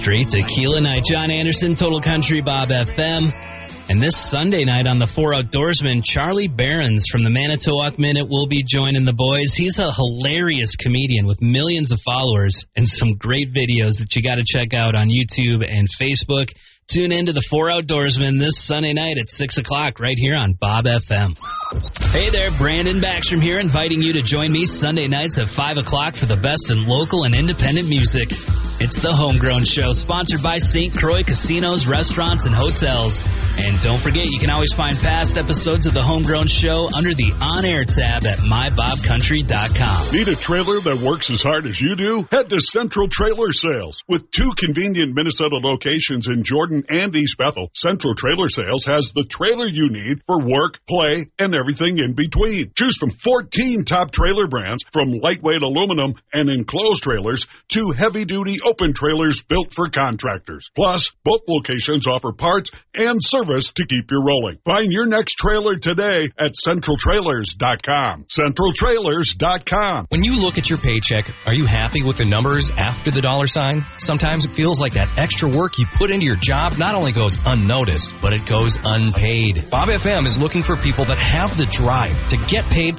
Straight Tequila Night. John Anderson, Total Country, Bob FM. And this Sunday night on the Four Outdoorsmen, Charlie Behrens from the Manitowoc Minute will be joining the boys. He's a hilarious comedian with millions of followers and some great videos that you got to check out on YouTube and Facebook. Tune in to the Four Outdoorsmen this Sunday night at 6 o'clock right here on Bob FM. Hey there, Brandon Backstrom here, inviting you to join me Sunday nights at 5 o'clock for the best in local and independent music. It's the Homegrown Show, sponsored by St. Croix Casinos, Restaurants, and Hotels. And don't forget, you can always find past episodes of the Homegrown Show under the On-Air tab at mybobcountry.com. Need a trailer that works as hard as you do? Head to Central Trailer Sales. With 2 convenient Minnesota locations in Jordan and East Bethel, Central Trailer Sales has the trailer you need for work, play, and everything in between. Choose from 14 top trailer brands, from lightweight aluminum and enclosed trailers to heavy-duty open trailers built for contractors. Plus, both locations offer parts and service to keep you rolling. Find your next trailer today at CentralTrailers.com. CentralTrailers.com. When you look at your paycheck, are you happy with the numbers after the dollar sign? Sometimes it feels like that extra work you put into your job not only goes unnoticed, but it goes unpaid. Bob FM is looking for people that have the drive to get paid